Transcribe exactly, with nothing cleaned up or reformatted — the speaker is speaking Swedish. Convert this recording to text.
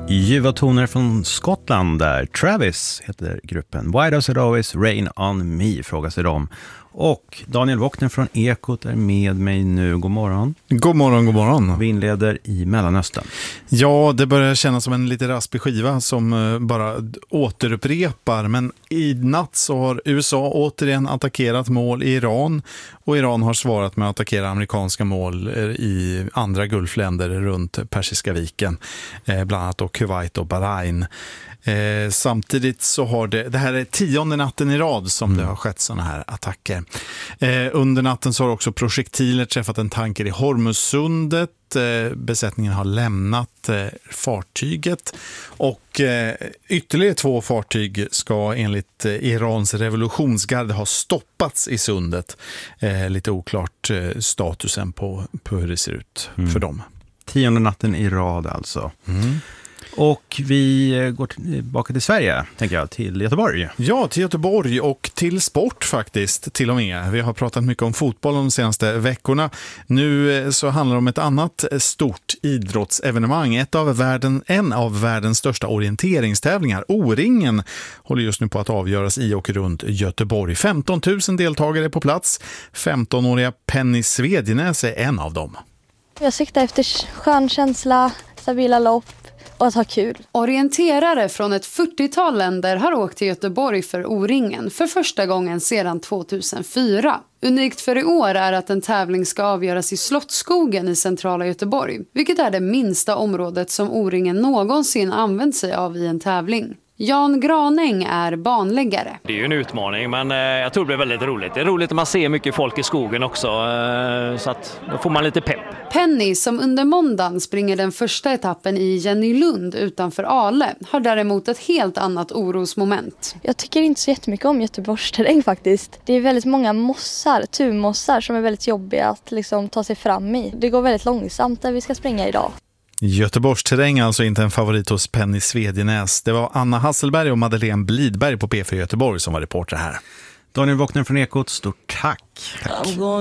Ljuva toner från Skottland där Travis heter gruppen. Why does it always rain on me, frågar sig de. Och Daniel Wockner från Ekot är med mig nu. God morgon. God morgon, god morgon. Vi inleder i Mellanöstern. Ja, det börjar kännas som en lite raspig skiva som bara återupprepar. Men i natt så har U S A återigen attackerat mål i Iran. Och Iran har svarat med att attackera amerikanska mål i andra gulfländer runt Persiska viken. Bland annat då Kuwait och Bahrain. Eh, samtidigt så har det, det här är tionde natten i rad som mm. det har skett såna här attacker. Eh, under natten så har också projektiler träffat en tanker i Hormuzsundet. Eh, besättningen har lämnat eh, fartyget och eh, ytterligare två fartyg ska enligt eh, Irans revolutionsgarde ha stoppats i sundet. Eh, lite oklart eh, statusen på, på hur det ser ut mm. för dem. Tionde natten i rad alltså. Mm. Och vi går tillbaka till Sverige, tänker jag, till Göteborg. Ja, till Göteborg och till sport faktiskt, till och med. Vi har pratat mycket om fotboll de senaste veckorna. Nu så handlar det om ett annat stort idrottsevenemang. Ett av världen, en av världens största orienteringstävlingar. O-ringen håller just nu på att avgöras i och runt Göteborg. femton tusen deltagare på plats. femtonåriga Penny Svedjenäs är en av dem. Jag siktar efter skön känsla, stabila lopp. Och att ha kul. Orienterare från ett fyrtiotal länder har åkt till Göteborg för O-ringen för första gången sedan tvåtusenfyra. Unikt för i år är att en tävling ska avgöras i Slottsskogen i centrala Göteborg, vilket är det minsta området som O-ringen någonsin använt sig av i en tävling. Jan Granäng är banläggare. Det är ju en utmaning, men jag tror det blir väldigt roligt. Det är roligt att man ser mycket folk i skogen också, så att då får man lite pepp. Penny, som under måndagen springer den första etappen i Jennylund utanför Ale, har däremot ett helt annat orosmoment. Jag tycker inte så jättemycket om Göteborgs terräng faktiskt. Det är väldigt många mossar, turmossar som är väldigt jobbiga att liksom ta sig fram i. Det går väldigt långsamt där vi ska springa idag. Göteborgs terräng alltså inte en favorit hos Penny Svedjenäs. Det var Anna Hasselberg och Madeleine Blidberg på P fyra Göteborg som var reporter här. Daniel Wockner från Ekot, stort tack. tack.